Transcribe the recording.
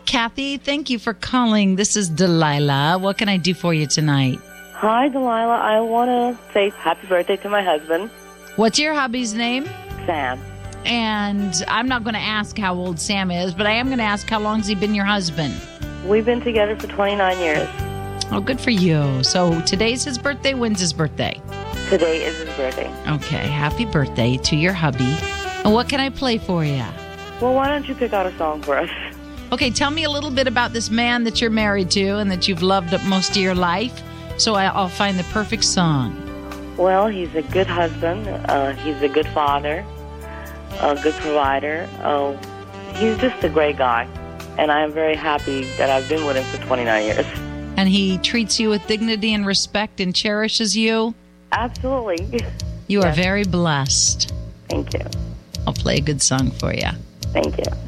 Kathy, thank you for calling. This is Delilah. What can I do for you tonight? Hi, Delilah. I want to say happy birthday to my husband, What's your hubby's name? Sam. And I'm not going to ask how old Sam is, but I am going to ask how long has he been your husband? We've been together for 29 years. Oh, good for you. So today's his birthday. When's his birthday? Today is his birthday. Okay, happy birthday to your hubby. And what can I play for you? Well, why don't you pick out a song for us? Okay, tell me a little bit about this man that you're married to and that you've loved up most of your life, so I'll find the perfect song. Well, he's a good husband. He's a good father, a good provider. He's just a great guy. And I am very happy that I've been with him for 29 years. And he treats you with dignity and respect and cherishes you? Absolutely. You are very blessed. Thank you. I'll play a good song for you. Thank you.